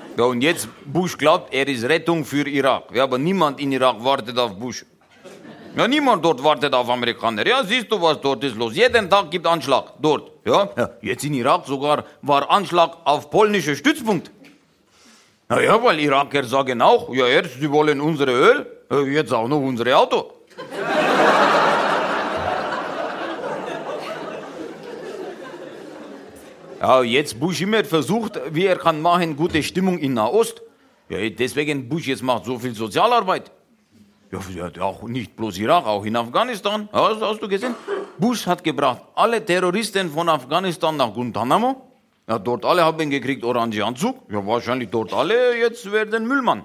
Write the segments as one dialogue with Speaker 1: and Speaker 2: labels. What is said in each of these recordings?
Speaker 1: Ja, und jetzt, Bush glaubt, er ist Rettung für Irak. Ja, aber niemand in Irak wartet auf Bush. Ja, niemand dort wartet auf Amerikaner. Ja, siehst du, was dort ist los. Jeden Tag gibt Anschlag dort. Ja, jetzt in Irak sogar war Anschlag auf polnische Stützpunkt. Na ja, weil Iraker sagen auch, ja, erst sie wollen unsere Öl, jetzt auch noch unsere Auto. Ja, jetzt Bush immer versucht, wie er kann machen, gute Stimmung in Nahost. Ja, deswegen Bush jetzt macht so viel Sozialarbeit. Ja, auch nicht bloß Irak, auch in Afghanistan. Ja, hast du gesehen? Bush hat gebracht alle Terroristen von Afghanistan nach Guantanamo. Ja, dort alle haben gekriegt orange Anzug. Ja, wahrscheinlich dort alle jetzt werden Müllmann.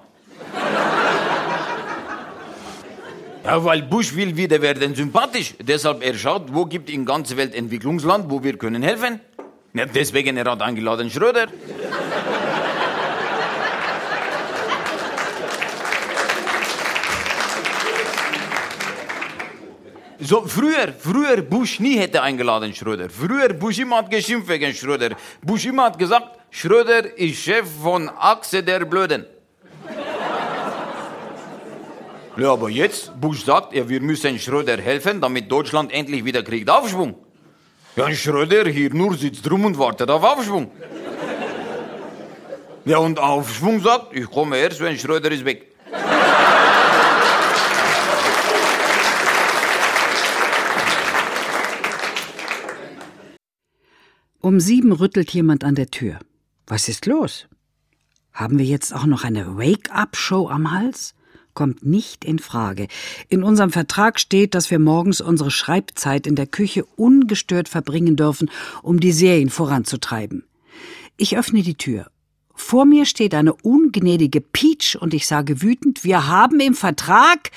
Speaker 1: Ja, weil Bush will wieder werden sympathisch. Deshalb er schaut, wo gibt in ganzer Welt Entwicklungsland, wo wir können helfen. Ja, deswegen er hat eingeladen Schröder. So, früher Bush nie hätte eingeladen Schröder. Früher Bush immer hat geschimpft wegen Schröder. Bush immer hat gesagt, Schröder ist Chef von Achse der Blöden. Ja, aber jetzt, Bush sagt, ja, wir müssen Schröder helfen, damit Deutschland endlich wieder kriegt Aufschwung. Ja, Schröder hier nur sitzt rum und wartet auf Aufschwung. Ja, und Aufschwung sagt, ich komme erst, wenn Schröder ist weg.
Speaker 2: Um 7 rüttelt jemand an der Tür. Was ist los? Haben wir jetzt auch noch eine Wake-up-Show am Hals? Kommt nicht in Frage. In unserem Vertrag steht, dass wir morgens unsere Schreibzeit in der Küche ungestört verbringen dürfen, um die Serien voranzutreiben. Ich öffne die Tür. Vor mir steht eine ungnädige Peach und ich sage wütend, wir haben im Vertrag...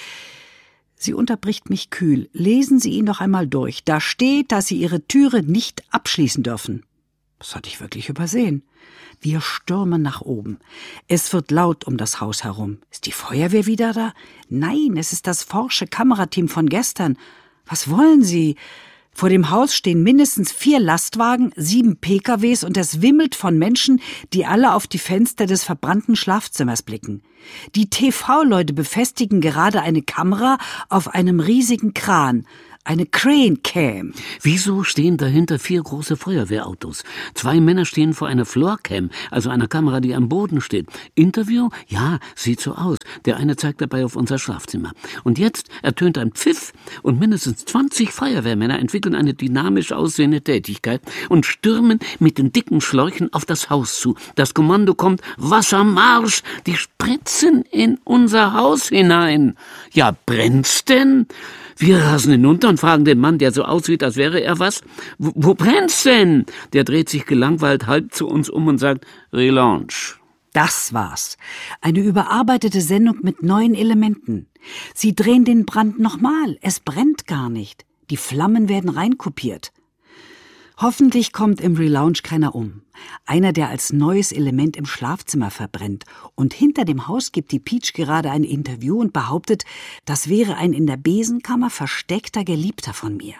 Speaker 2: Sie unterbricht mich kühl. Lesen Sie ihn noch einmal durch. Da steht, dass Sie Ihre Türe nicht abschließen dürfen. Das hatte ich wirklich übersehen. Wir stürmen nach oben. Es wird laut um das Haus herum. Ist die Feuerwehr wieder da? Nein, es ist das forsche Kamerateam von gestern. Was wollen Sie? Vor dem Haus stehen mindestens 4 Lastwagen, 7 PKWs und es wimmelt von Menschen, die alle auf die Fenster des verbrannten Schlafzimmers blicken. Die TV-Leute befestigen gerade eine Kamera auf einem riesigen Kran. Eine Crane-Cam.
Speaker 3: Wieso stehen dahinter 4 große Feuerwehrautos? 2 Männer stehen vor einer Floor-Cam, also einer Kamera, die am Boden steht. Interview? Ja, sieht so aus. Der eine zeigt dabei auf unser Schlafzimmer. Und jetzt ertönt ein Pfiff und mindestens 20 Feuerwehrmänner entwickeln eine dynamisch aussehende Tätigkeit und stürmen mit den dicken Schläuchen auf das Haus zu. Das Kommando kommt, Wassermarsch, die spritzen in unser Haus hinein. Ja, brennt's denn? Wir rasen hinunter und fragen den Mann, der so aussieht, als wäre er was. Wo brennt's denn? Der dreht sich gelangweilt halb zu uns um und sagt, Relaunch.
Speaker 2: Das war's. Eine überarbeitete Sendung mit neuen Elementen. Sie drehen den Brand nochmal. Es brennt gar nicht. Die Flammen werden reinkopiert. Hoffentlich kommt im Relaunch keiner um. Einer, der als neues Element im Schlafzimmer verbrennt. Und hinter dem Haus gibt die Peach gerade ein Interview und behauptet, das wäre ein in der Besenkammer versteckter Geliebter von mir.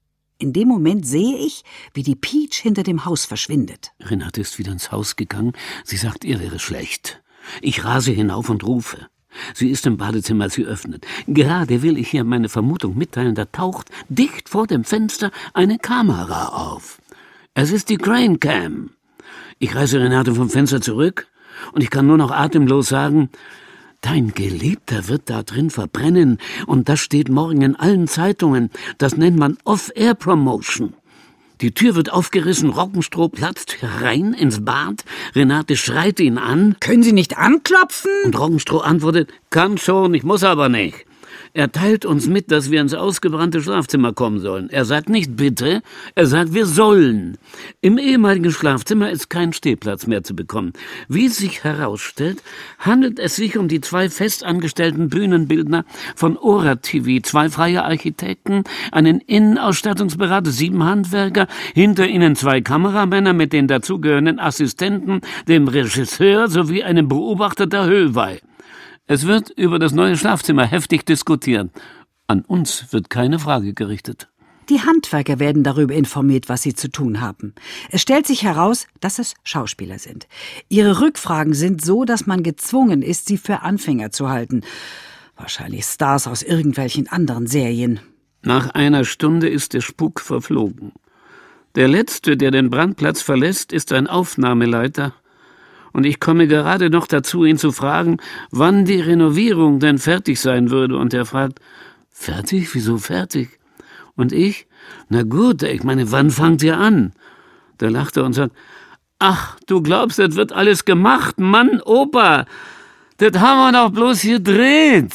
Speaker 2: In dem Moment sehe ich, wie die Peach hinter dem Haus verschwindet.
Speaker 3: Renate ist wieder ins Haus gegangen. Sie sagt, ihr wäre schlecht. Ich rase hinauf und rufe. Sie ist im Badezimmer, als sie öffnet. Gerade will ich ihr meine Vermutung mitteilen, da taucht dicht vor dem Fenster eine Kamera auf. Es ist die Crane Cam. Ich reiße Renate vom Fenster zurück und ich kann nur noch atemlos sagen, dein Geliebter wird da drin verbrennen und das steht morgen in allen Zeitungen. Das nennt man Off-Air-Promotion. Die Tür wird aufgerissen, Rockenstroh platzt herein ins Bad. Renate schreit ihn an.
Speaker 2: Können Sie nicht anklopfen?
Speaker 3: Und Rockenstroh antwortet, kann schon, ich muss aber nicht. Er teilt uns mit, dass wir ins ausgebrannte Schlafzimmer kommen sollen. Er sagt nicht bitte, er sagt wir sollen. Im ehemaligen Schlafzimmer ist kein Stehplatz mehr zu bekommen. Wie sich herausstellt, handelt es sich um die 2 festangestellten Bühnenbildner von Ora TV, 2 freie Architekten, einen Innenausstattungsberater, 7 Handwerker, hinter ihnen 2 Kameramänner mit den dazugehörenden Assistenten, dem Regisseur sowie einem Beobachter der Höhlweih. Es wird über das neue Schlafzimmer heftig diskutiert. An uns wird keine Frage gerichtet.
Speaker 2: Die Handwerker werden darüber informiert, was sie zu tun haben. Es stellt sich heraus, dass es Schauspieler sind. Ihre Rückfragen sind so, dass man gezwungen ist, sie für Anfänger zu halten. Wahrscheinlich Stars aus irgendwelchen anderen Serien.
Speaker 3: Nach einer Stunde ist der Spuk verflogen. Der Letzte, der den Brandplatz verlässt, ist ein Aufnahmeleiter. Und ich komme gerade noch dazu, ihn zu fragen, wann die Renovierung denn fertig sein würde. Und er fragt, fertig? Wieso fertig? Und ich, na gut, ich meine, wann fangt ihr an? Der lachte und sagt, ach, du glaubst, das wird alles gemacht? Mann, Opa, das haben wir doch bloß gedreht.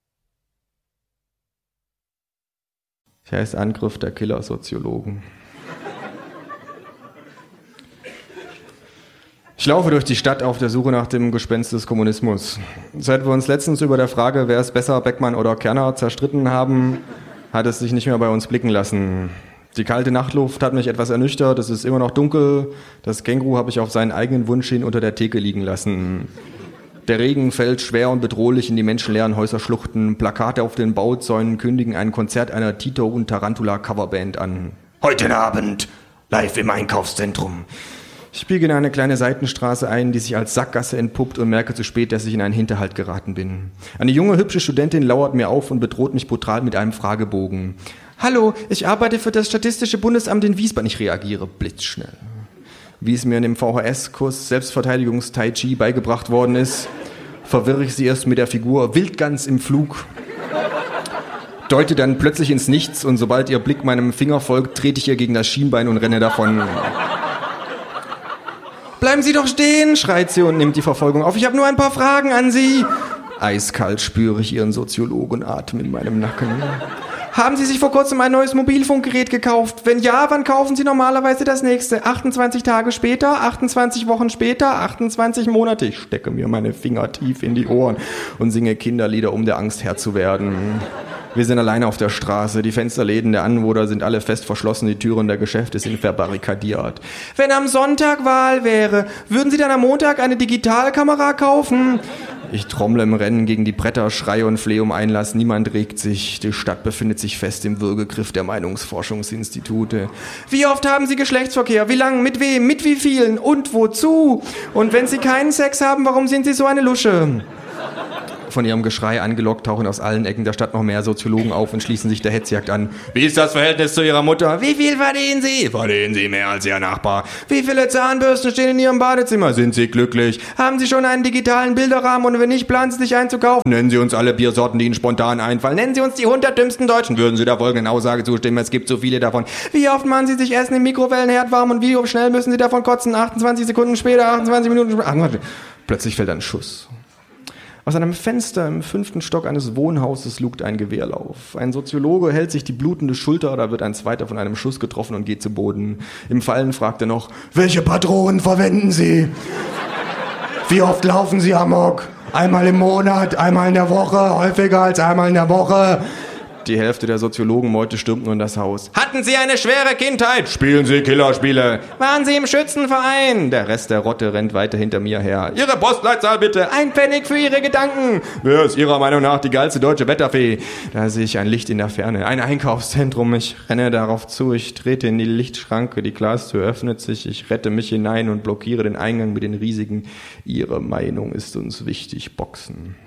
Speaker 4: Ich heiße Angriff der Killer-Soziologen. Ich laufe durch die Stadt auf der Suche nach dem Gespenst des Kommunismus. Seit wir uns letztens über der Frage, wer ist besser, Beckmann oder Kerner, zerstritten haben, hat es sich nicht mehr bei uns blicken lassen. Die kalte Nachtluft hat mich etwas ernüchtert, es ist immer noch dunkel, das Känguru habe ich auf seinen eigenen Wunsch hin unter der Theke liegen lassen. Der Regen fällt schwer und bedrohlich in die menschenleeren Häuserschluchten, Plakate auf den Bauzäunen kündigen ein Konzert einer Tito und Tarantula Coverband an. Heute Abend, live im Einkaufszentrum. Ich biege in eine kleine Seitenstraße ein, die sich als Sackgasse entpuppt und merke zu spät, dass ich in einen Hinterhalt geraten bin. Eine junge, hübsche Studentin lauert mir auf und bedroht mich brutal mit einem Fragebogen. Hallo, ich arbeite für das Statistische Bundesamt in Wiesbaden. Ich reagiere blitzschnell. Wie es mir in dem VHS-Kurs Selbstverteidigungs-Tai Chi beigebracht worden ist, verwirre ich sie erst mit der Figur Wildgans im Flug, deute dann plötzlich ins Nichts und sobald ihr Blick meinem Finger folgt, trete ich ihr gegen das Schienbein und renne davon. Bleiben Sie doch stehen, schreit sie und nimmt die Verfolgung auf. Ich habe nur ein paar Fragen an Sie. Eiskalt spüre ich ihren Soziologenatem in meinem Nacken. Haben Sie sich vor kurzem ein neues Mobilfunkgerät gekauft? Wenn ja, wann kaufen Sie normalerweise das nächste? 28 Tage später, 28 Wochen später, 28 Monate. Ich stecke mir meine Finger tief in die Ohren und singe Kinderlieder, um der Angst Herr zu werden. Wir sind alleine auf der Straße, die Fensterläden der Anwohner sind alle fest verschlossen, die Türen der Geschäfte sind verbarrikadiert. Wenn am Sonntag Wahl wäre, würden Sie dann am Montag eine Digitalkamera kaufen? Ich trommle im Rennen gegen die Bretter, schreie und flehe um Einlass, niemand regt sich. Die Stadt befindet sich fest im Würgegriff der Meinungsforschungsinstitute. Wie oft haben Sie Geschlechtsverkehr? Wie lang? Mit wem? Mit wie vielen? Und wozu? Und wenn Sie keinen Sex haben, warum sind Sie so eine Lusche? Von ihrem Geschrei angelockt tauchen aus allen Ecken der Stadt noch mehr Soziologen auf und schließen sich der Hetzjagd an. Wie ist das Verhältnis zu Ihrer Mutter? Wie viel verdienen Sie? Verdienen Sie mehr als Ihr Nachbar? Wie viele Zahnbürsten stehen in Ihrem Badezimmer? Sind Sie glücklich? Haben Sie schon einen digitalen Bilderrahmen und wenn nicht, planen Sie sich einzukaufen? Nennen Sie uns alle Biersorten, die Ihnen spontan einfallen. Nennen Sie uns die 100 dümmsten Deutschen. Würden Sie der folgenden Aussage zustimmen? Es gibt so viele davon. Wie oft machen Sie sich Essen im Mikrowellenherd warm und wie schnell müssen Sie davon kotzen? 28 Sekunden später, 28 Minuten später. Plötzlich fällt ein Schuss. Aus einem Fenster im 5. Stock eines Wohnhauses lugt ein Gewehrlauf. Ein Soziologe hält sich die blutende Schulter, da wird ein zweiter von einem Schuss getroffen und geht zu Boden. Im Fallen fragt er noch, welche Patronen verwenden Sie? Wie oft laufen Sie amok? Einmal im Monat, einmal in der Woche, häufiger als einmal in der Woche. Die Hälfte der Soziologenmeute stürmt nur in das Haus. Hatten Sie eine schwere Kindheit? Spielen Sie Killerspiele. Waren Sie im Schützenverein? Der Rest der Rotte rennt weiter hinter mir her. Ihre Postleitzahl bitte. 1 Pfennig für Ihre Gedanken. Wer ist Ihrer Meinung nach die geilste deutsche Wetterfee? Da sehe ich ein Licht in der Ferne. Ein Einkaufszentrum. Ich renne darauf zu. Ich trete in die Lichtschranke. Die Glastür öffnet sich. Ich rette mich hinein und blockiere den Eingang mit den riesigen Ihre Meinung ist uns wichtig Boxen.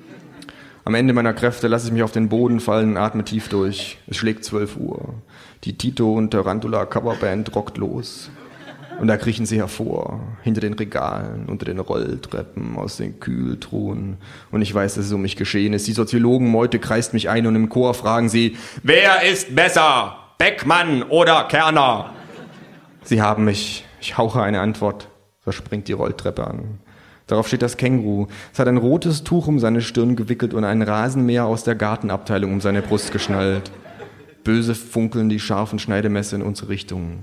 Speaker 4: Am Ende meiner Kräfte lasse ich mich auf den Boden fallen und atme tief durch. Es schlägt 12 Uhr. Die Tito und Tarantula Coverband rockt los. Und da kriechen sie hervor, hinter den Regalen, unter den Rolltreppen, aus den Kühltruhen. Und ich weiß, dass es um mich geschehen ist. Die Soziologenmeute kreist mich ein und im Chor fragen sie, wer ist besser, Beckmann oder Kerner? Sie haben mich. Ich hauche eine Antwort. Da springt die Rolltreppe an. Darauf steht das Känguru. Es hat ein rotes Tuch um seine Stirn gewickelt und ein Rasenmäher aus der Gartenabteilung um seine Brust geschnallt. Böse funkeln die scharfen Schneidemesser in unsere Richtung.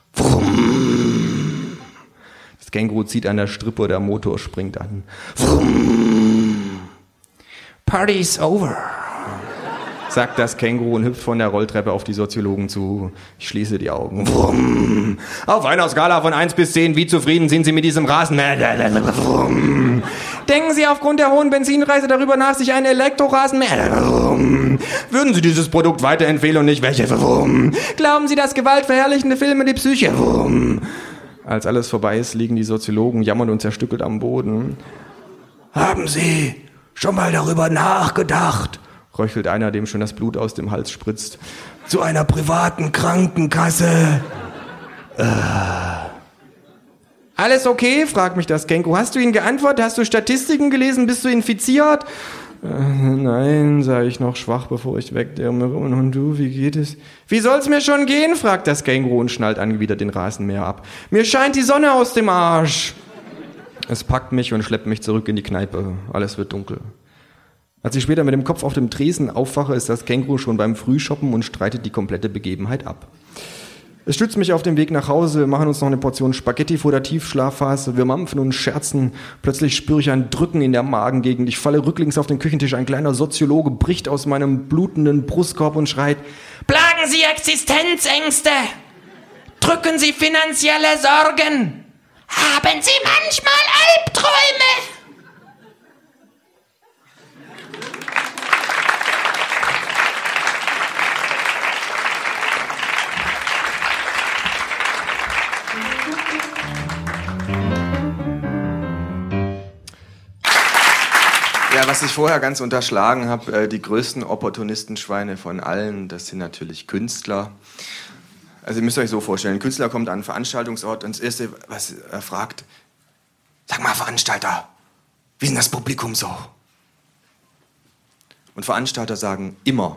Speaker 4: Vroom. Das Känguru zieht an der Strippe, der Motor springt an. Vroom. Party's over. sagt das Känguru und hüpft von der Rolltreppe auf die Soziologen zu. Ich schließe die Augen. Brumm. Auf einer Skala von 1 bis 10, wie zufrieden sind Sie mit diesem Rasenmäher? Brumm. Denken Sie aufgrund der hohen Benzinpreise darüber nach, sich einen Elektrorasenmäher? Brumm. Würden Sie dieses Produkt weiterempfehlen und nicht welche? Brumm. Glauben Sie, dass gewaltverherrlichende Filme die Psyche? Brumm. Als alles vorbei ist, liegen die Soziologen jammernd und zerstückelt am Boden. Haben Sie schon mal darüber nachgedacht, röchelt einer, dem schon das Blut aus dem Hals spritzt, zu einer privaten Krankenkasse? Alles okay? Fragt mich das Känguru. Hast du ihn geantwortet? Hast du Statistiken gelesen? Bist du infiziert? Nein, sage ich noch schwach, bevor ich wegdämmere. Und du, wie geht es? Wie soll's mir schon gehen? Fragt das Känguru und schnallt angewidert den Rasenmäher ab. Mir scheint die Sonne aus dem Arsch. Es packt mich und schleppt mich zurück in die Kneipe. Alles wird dunkel. Als ich später mit dem Kopf auf dem Tresen aufwache, ist das Känguru schon beim Frühshoppen und streitet die komplette Begebenheit ab. Es stützt mich auf dem Weg nach Hause, wir machen uns noch eine Portion Spaghetti vor der Tiefschlafphase, wir mampfen und scherzen. Plötzlich spüre ich ein Drücken in der Magengegend. Ich falle rücklings auf den Küchentisch. Ein kleiner Soziologe bricht aus meinem blutenden Brustkorb und schreit: Plagen Sie Existenzängste? Drücken Sie finanzielle Sorgen? Haben Sie manchmal Albträume? Ja, was ich vorher ganz unterschlagen habe, die größten Opportunistenschweine von allen, das sind natürlich Künstler. Also ihr müsst euch so vorstellen, ein Künstler kommt an einen Veranstaltungsort und das Erste, was er fragt: Sag mal, Veranstalter, wie ist denn das Publikum so? Und Veranstalter sagen immer,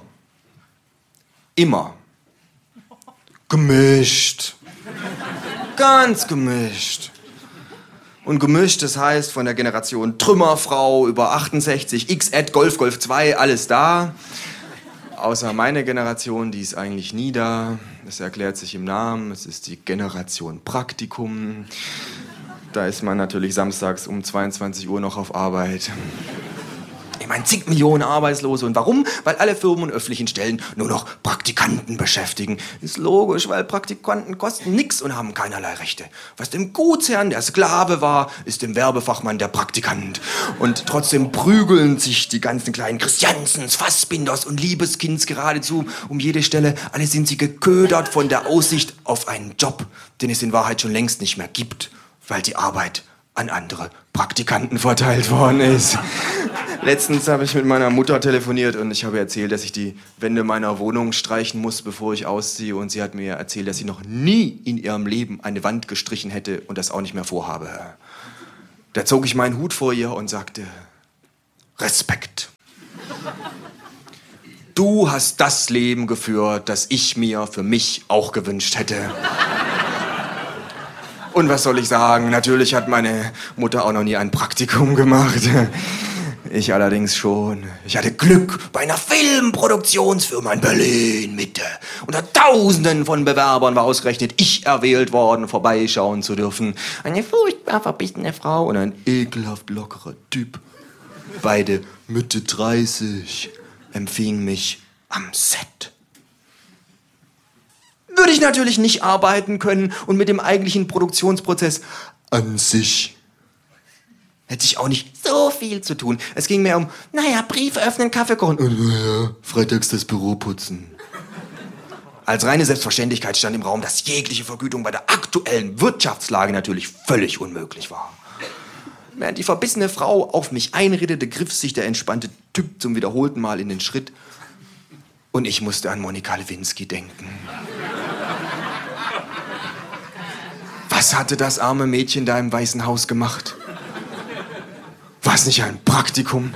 Speaker 4: gemischt. Ganz gemischt. Und gemischt, das heißt von der Generation Trümmerfrau über 68, X-Ed, Golf 2, alles da. Außer meine Generation, die ist eigentlich nie da. Das erklärt sich im Namen. Es ist die Generation Praktikum. Da ist man natürlich samstags um 22 Uhr noch auf Arbeit. Ich meine, zig Millionen Arbeitslose. Und warum? Weil alle Firmen und öffentlichen Stellen nur noch Praktikanten beschäftigen. Ist logisch, weil Praktikanten kosten nichts und haben keinerlei Rechte. Was dem Gutsherrn der Sklave war, ist dem Werbefachmann der Praktikant. Und trotzdem prügeln sich die ganzen kleinen Christiansens, Fassbinders und Liebeskinds geradezu um jede Stelle. Alle sind sie geködert von der Aussicht auf einen Job, den es in Wahrheit schon längst nicht mehr gibt, weil die Arbeit an andere Praktikanten verteilt worden ist. Letztens habe ich mit meiner Mutter telefoniert und ich habe erzählt, dass ich die Wände meiner Wohnung streichen muss, bevor ich ausziehe. Und sie hat mir erzählt, dass sie noch nie in ihrem Leben eine Wand gestrichen hätte und das auch nicht mehr vorhabe. Da zog ich meinen Hut vor ihr und sagte: Respekt. Du hast das Leben geführt, das ich mir für mich auch gewünscht hätte. Und was soll ich sagen? Natürlich hat meine Mutter auch noch nie ein Praktikum gemacht. Ich allerdings schon. Ich hatte Glück bei einer Filmproduktionsfirma in Berlin Mitte. Unter Tausenden von Bewerbern war ausgerechnet ich erwählt worden, vorbeischauen zu dürfen. Eine furchtbar verbissene Frau und ein ekelhaft lockerer Typ. Beide Mitte 30 empfingen mich am Set. Würde ich natürlich nicht arbeiten können und mit dem eigentlichen Produktionsprozess an sich hätte ich auch nicht so viel zu tun. Es ging mehr um, Briefe öffnen, Kaffee kochen und freitags das Büro putzen. Als reine Selbstverständlichkeit stand im Raum, dass jegliche Vergütung bei der aktuellen Wirtschaftslage natürlich völlig unmöglich war. Während die verbissene Frau auf mich einredete, griff sich der entspannte Typ zum wiederholten Mal in den Schritt und ich musste an Monika Lewinsky denken. Was hatte das arme Mädchen da im Weißen Haus gemacht? War es nicht ein Praktikum?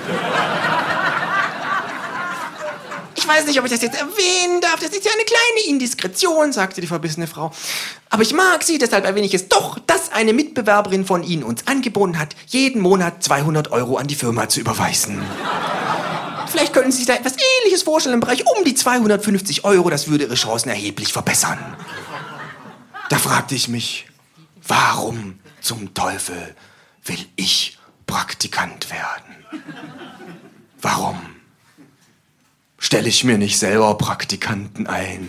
Speaker 4: Ich weiß nicht, ob ich das jetzt erwähnen darf. Das ist ja eine kleine Indiskretion, sagte die verbissene Frau. Aber ich mag Sie, deshalb erwähne ich es doch, dass eine Mitbewerberin von Ihnen uns angeboten hat, jeden Monat 200 € an die Firma zu überweisen. Vielleicht könnten Sie sich da etwas Ähnliches vorstellen im Bereich um die 250 €. Das würde Ihre Chancen erheblich verbessern. Da fragte ich mich, warum zum Teufel will ich Praktikant werden? Warum? stelle ich mir nicht selber Praktikanten ein?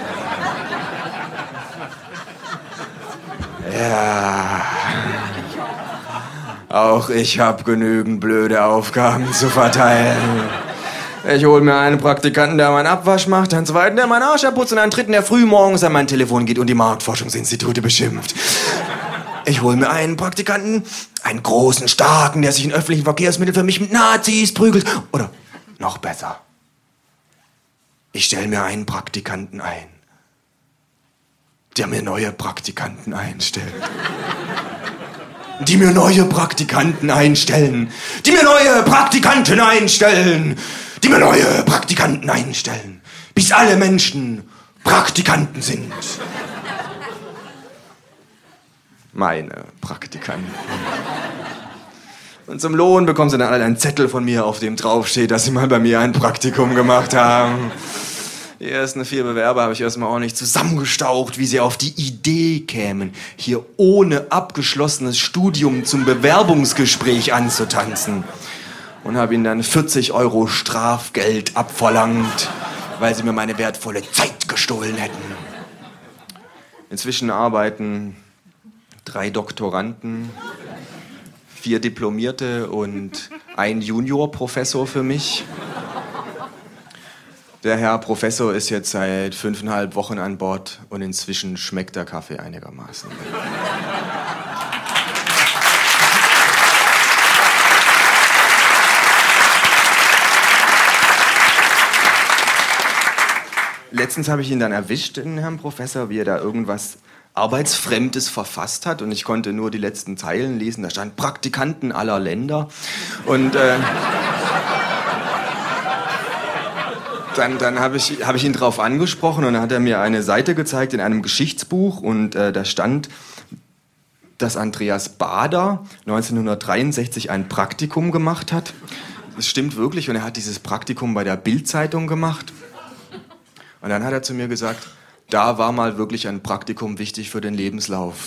Speaker 4: Ja, auch ich habe genügend blöde Aufgaben zu verteilen. Ich hole mir einen Praktikanten, der meinen Abwasch macht, einen zweiten, der meinen Arsch abputzt und einen dritten, der früh morgens an mein Telefon geht und die Marktforschungsinstitute beschimpft. Ich hole mir einen Praktikanten, einen großen, starken, der sich in öffentlichen Verkehrsmitteln für mich mit Nazis prügelt. Oder noch besser, ich stelle mir einen Praktikanten ein, der mir neue Praktikanten einstellt. Die mir neue Praktikanten einstellen. Die mir neue Praktikanten einstellen. Die mir neue Praktikanten einstellen. Bis alle Menschen Praktikanten sind. Meine Praktikanten. Und zum Lohn bekommen sie dann alle einen Zettel von mir, auf dem draufsteht, dass sie mal bei mir ein Praktikum gemacht haben. Die ersten 4 Bewerber habe ich erstmal auch nicht zusammengestaucht, wie sie auf die Idee kämen, hier ohne abgeschlossenes Studium zum Bewerbungsgespräch anzutanzen. Und habe ihnen dann 40 € Strafgeld abverlangt, weil sie mir meine wertvolle Zeit gestohlen hätten. Inzwischen arbeiten 3 Doktoranden, 4 Diplomierte und ein Juniorprofessor für mich. Der Herr Professor ist jetzt seit 5,5 Wochen an Bord und inzwischen schmeckt der Kaffee einigermaßen. Letztens habe ich ihn dann erwischt, den Herrn Professor, wie er da irgendwas Arbeitsfremdes verfasst hat und ich konnte nur die letzten Zeilen lesen. Da stand Praktikanten aller Länder und Dann hab ich ihn drauf angesprochen und dann hat er mir eine Seite gezeigt in einem Geschichtsbuch und da stand, dass Andreas Baader 1963 ein Praktikum gemacht hat. Das stimmt wirklich und er hat dieses Praktikum bei der Bild-Zeitung gemacht. Und dann hat er zu mir gesagt, da war mal wirklich ein Praktikum wichtig für den Lebenslauf.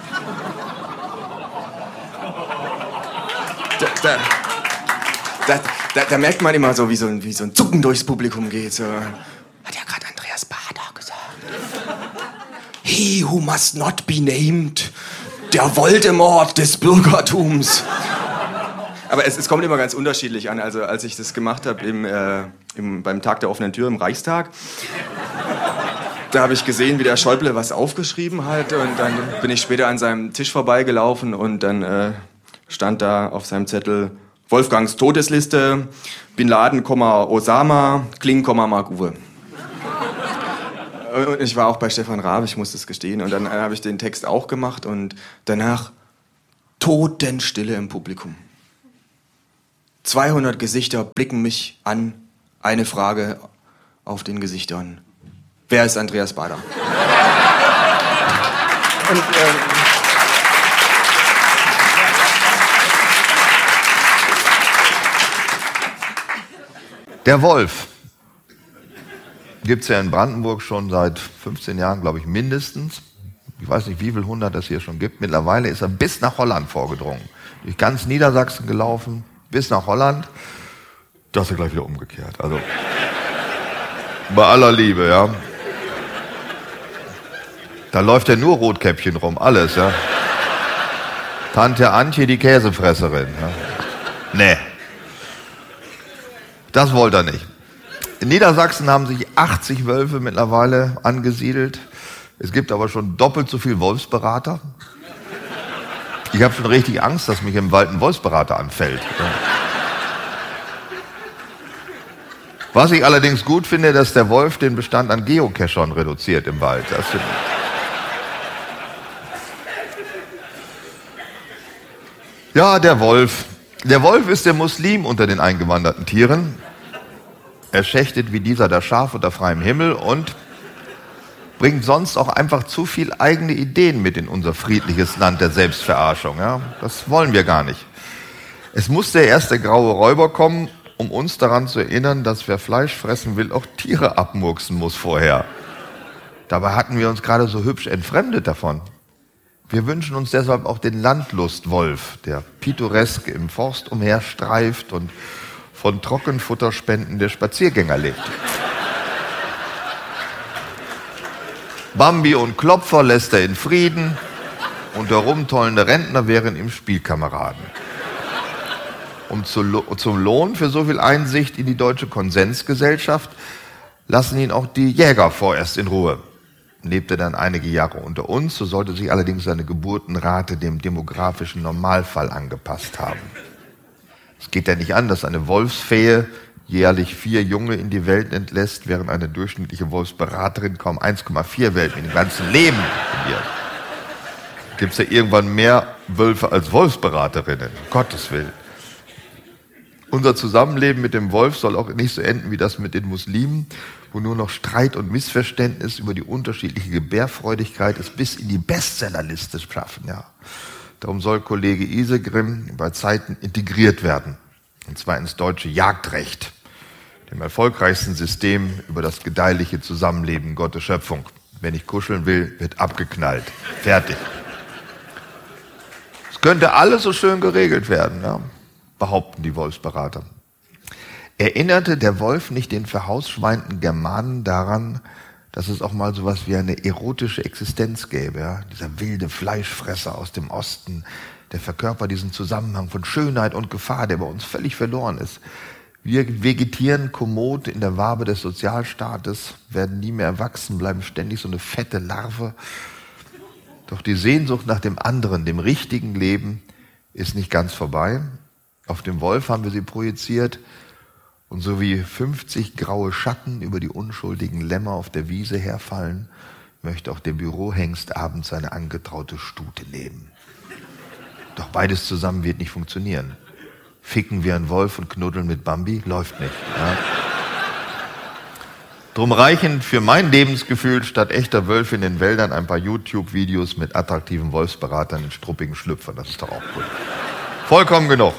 Speaker 4: Da merkt man immer so, wie so ein Zucken durchs Publikum geht. So. Hat ja gerade Andreas Baader gesagt. He who must not be named. Der Voldemort des Bürgertums. Aber es kommt immer ganz unterschiedlich an. Also als ich das gemacht habe beim Tag der offenen Tür im Reichstag, da habe ich gesehen, wie der Schäuble was aufgeschrieben hat. Und dann bin ich später an seinem Tisch vorbeigelaufen und dann stand da auf seinem Zettel Wolfgangs Todesliste, Bin Laden, Osama, Kling, Mark Uwe. Und ich war auch bei Stefan Raab, ich muss das gestehen. Und dann habe ich den Text auch gemacht und danach Totenstille im Publikum. 200 Gesichter blicken mich an, eine Frage auf den Gesichtern. Wer ist Andreas Baader? Und
Speaker 5: der Wolf gibt es ja in Brandenburg schon seit 15 Jahren, glaube ich, mindestens. Ich weiß nicht, wie viel 100 es hier schon gibt. Mittlerweile ist er bis nach Holland vorgedrungen. Durch ganz Niedersachsen gelaufen, bis nach Holland. Das ist ja gleich wieder umgekehrt. Also bei aller Liebe, ja. Da läuft ja nur Rotkäppchen rum, alles, ja. Tante Antje, die Käsefresserin. Ja. Nee. Das wollte er nicht. In Niedersachsen haben sich 80 Wölfe mittlerweile angesiedelt. Es gibt aber schon doppelt so viel Wolfsberater. Ich habe schon richtig Angst, dass mich im Wald ein Wolfsberater anfällt. Was ich allerdings gut finde, dass der Wolf den Bestand an Geocachern reduziert im Wald. Ja, der Wolf. Der Wolf ist der Muslim unter den eingewanderten Tieren. Er schächtet wie dieser das Schaf unter freiem Himmel und bringt sonst auch einfach zu viel eigene Ideen mit in unser friedliches Land der Selbstverarschung. Ja? Das wollen wir gar nicht. Es muss der erste graue Räuber kommen, um uns daran zu erinnern, dass wer Fleisch fressen will, auch Tiere abmurksen muss vorher. Dabei hatten wir uns gerade so hübsch entfremdet davon. Wir wünschen uns deshalb auch den Landlustwolf, der pittoresk im Forst umherstreift und von Trockenfutterspenden der Spaziergänger lebt. Bambi und Klopfer lässt er in Frieden und der rumtollende Rentner wären ihm Spielkameraden. Und zum Lohn für so viel Einsicht in die deutsche Konsensgesellschaft lassen ihn auch die Jäger vorerst in Ruhe. Lebte dann einige Jahre unter uns, so sollte sich allerdings seine Geburtenrate dem demografischen Normalfall angepasst haben. Es geht ja nicht an, dass eine Wolfsfee jährlich 4 Junge in die Welt entlässt, während eine durchschnittliche Wolfsberaterin kaum 1,4 Welpen im ganzen Leben verliert. Gibt es ja irgendwann mehr Wölfe als Wolfsberaterinnen, um Gottes Willen. Unser Zusammenleben mit dem Wolf soll auch nicht so enden wie das mit den Muslimen, wo nur noch Streit und Missverständnis über die unterschiedliche Gebärfreudigkeit es bis in die Bestsellerliste schaffen. Ja. Darum soll Kollege Isegrim bei Zeiten integriert werden, und zwar ins deutsche Jagdrecht, dem erfolgreichsten System über das gedeihliche Zusammenleben Gottes Schöpfung. Wer nicht kuscheln will, wird abgeknallt. Fertig. Es könnte alles so schön geregelt werden, ja, behaupten die Wolfsberater. Erinnerte der Wolf nicht den verhausschweinten Germanen daran, dass es auch mal sowas wie eine erotische Existenz gäbe? Ja? Dieser wilde Fleischfresser aus dem Osten, der verkörpert diesen Zusammenhang von Schönheit und Gefahr, der bei uns völlig verloren ist. Wir vegetieren kommod in der Wabe des Sozialstaates, werden nie mehr erwachsen, bleiben ständig so eine fette Larve. Doch die Sehnsucht nach dem anderen, dem richtigen Leben, ist nicht ganz vorbei. Auf dem Wolf haben wir sie projiziert. Und so wie 50 graue Schatten über die unschuldigen Lämmer auf der Wiese herfallen, möchte auch der Bürohengst abends seine angetraute Stute nehmen. Doch beides zusammen wird nicht funktionieren. Ficken wie ein Wolf und knuddeln mit Bambi läuft nicht. Ja. Drum reichen für mein Lebensgefühl statt echter Wölfe in den Wäldern ein paar YouTube-Videos mit attraktiven Wolfsberatern in struppigen Schlüpfern. Das ist doch auch gut. Vollkommen genug.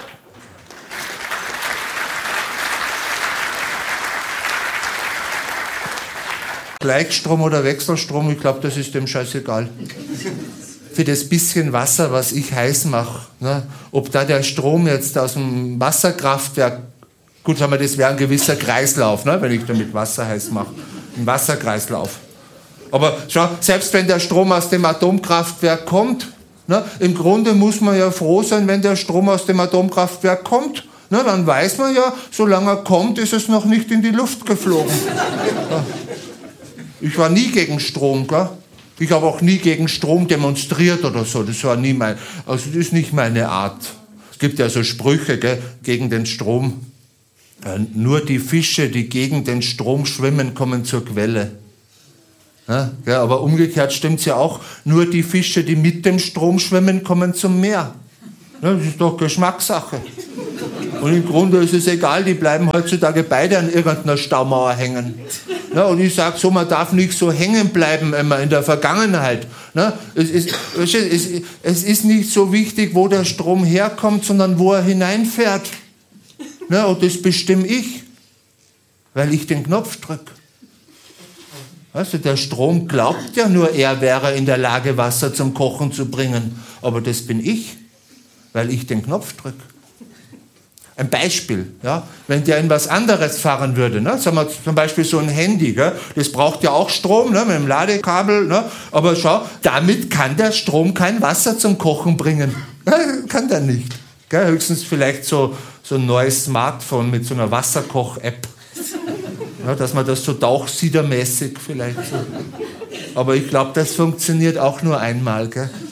Speaker 6: Gleichstrom oder Wechselstrom, ich glaube, das ist dem scheißegal. Für das bisschen Wasser, was ich heiß mache, ne, ob da der Strom jetzt aus dem Wasserkraftwerk, gut, sagen wir, das wäre ein gewisser Kreislauf, ne, wenn ich damit Wasser heiß mache, ein Wasserkreislauf. Aber schau, selbst wenn der Strom aus dem Atomkraftwerk kommt, ne, im Grunde muss man ja froh sein, wenn der Strom aus dem Atomkraftwerk kommt. Ne, dann weiß man ja, solange er kommt, ist es noch nicht in die Luft geflogen. Ja. Ich war nie gegen Strom, gell? Ich habe auch nie gegen Strom demonstriert oder so. Das war nie also das ist nicht meine Art. Es gibt ja so Sprüche, gell, gegen den Strom. Nur die Fische, die gegen den Strom schwimmen, kommen zur Quelle. Ja, gell, aber umgekehrt stimmt's ja auch. Nur die Fische, die mit dem Strom schwimmen, kommen zum Meer. Ja, das ist doch Geschmackssache. Und im Grunde ist es egal, die bleiben heutzutage beide an irgendeiner Staumauer hängen. Ja, und ich sage so, man darf nicht so hängen bleiben immer in der Vergangenheit. Ja, es ist nicht so wichtig, wo der Strom herkommt, sondern wo er hineinfährt. Ja, und das bestimme ich, weil ich den Knopf drücke. Weißt du, der Strom glaubt ja nur, er wäre in der Lage, Wasser zum Kochen zu bringen. Aber das bin ich, weil ich den Knopf drücke. Ein Beispiel, ja, wenn der in was anderes fahren würde, ne? Sagen wir zum Beispiel so ein Handy, gell? Das braucht ja auch Strom, ne? Mit dem Ladekabel, ne? Aber schau, damit kann der Strom kein Wasser zum Kochen bringen. Ja, kann der nicht. Gell? Höchstens vielleicht so ein neues Smartphone mit so einer Wasserkoch-App. Ja, dass man das so tauchsiedermäßig vielleicht so. Aber ich glaube, das funktioniert auch nur einmal. Gell?